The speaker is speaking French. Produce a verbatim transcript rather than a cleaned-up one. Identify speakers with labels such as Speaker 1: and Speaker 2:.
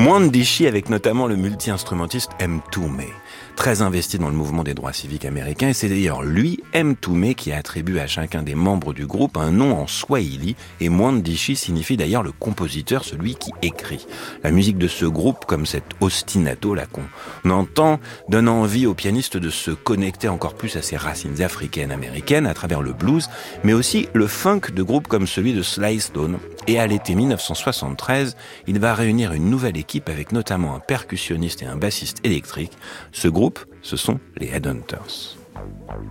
Speaker 1: Mwandishi avec notamment le multi-instrumentiste M. Toomey, très investi dans le mouvement des droits civiques américains, et c'est d'ailleurs lui, M. Toomey, qui attribue à chacun des membres du groupe un nom en swahili, et Mwandishi signifie d'ailleurs le compositeur, celui qui écrit. La musique de ce groupe, comme cet ostinato là qu'on entend, donne envie aux pianistes de se connecter encore plus à ses racines africaines-américaines à travers le blues, mais aussi le funk de groupes comme celui de Sly Stone. Et à l'été dix-neuf cent soixante-treize, il va réunir une nouvelle équipe avec notamment un percussionniste et un bassiste électrique. Ce groupe, ce sont les Headhunters.